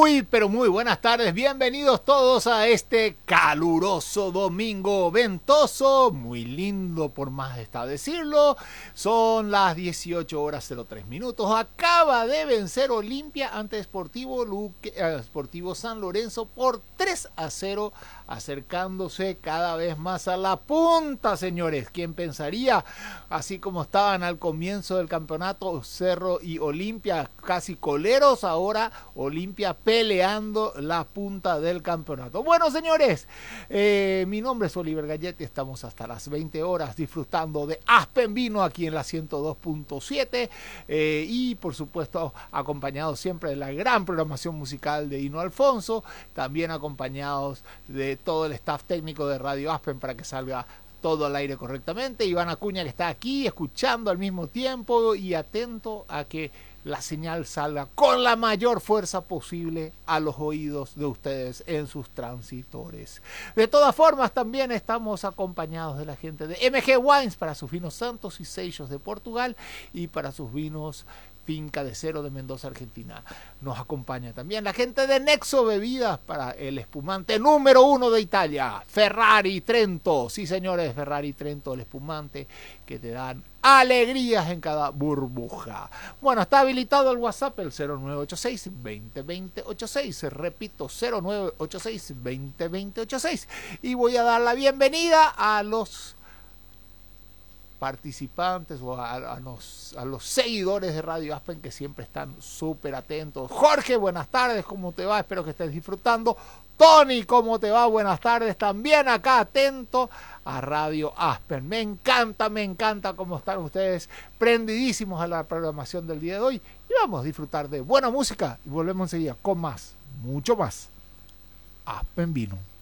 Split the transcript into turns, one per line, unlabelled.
Muy, pero muy buenas tardes, bienvenidos todos a este caluroso domingo ventoso, muy lindo por más está decirlo. Son las 18 horas 03 minutos, acaba de vencer Olimpia ante Sportivo San Lorenzo por 3-0, acercándose cada vez más a la punta, señores. ¿Quién pensaría? Así como estaban al comienzo del campeonato Cerro y Olimpia casi coleros, ahora Olimpia peleando la punta del campeonato. Bueno, señores, mi nombre es Oliver Galletti, estamos hasta las 20 horas disfrutando de Aspen Vino aquí en la 102.7 y por supuesto acompañados siempre de la gran programación musical de Hino Alfonso, también acompañados de todo el staff técnico de Radio Aspen para que salga todo al aire correctamente. Iván Acuña, que está aquí escuchando al mismo tiempo y atento a que la señal salga con la mayor fuerza posible a los oídos de ustedes en sus transitores. De todas formas, también estamos acompañados de la gente de MG Wines para sus vinos Santos y Sellos de Portugal y para sus vinos Finca de Cero de Mendoza, Argentina. Nos acompaña también la gente de Nexo Bebidas para el espumante número 1 de Italia, Ferrari Trento. Sí, señores, Ferrari Trento, el espumante que te dan alegrías en cada burbuja. Bueno, está habilitado el WhatsApp, el 0986-2020-86. Repito, 0986-2020-86. Y voy a dar la bienvenida a los participantes o a los seguidores de Radio Aspen que siempre están súper atentos. Jorge, buenas tardes, ¿cómo te va? Espero que estés disfrutando. Tony, ¿cómo te va? Buenas tardes, también acá atento a Radio Aspen. Me encanta cómo están ustedes prendidísimos a la programación del día de hoy y vamos a disfrutar de buena música y volvemos enseguida con más, mucho más Aspen Vino.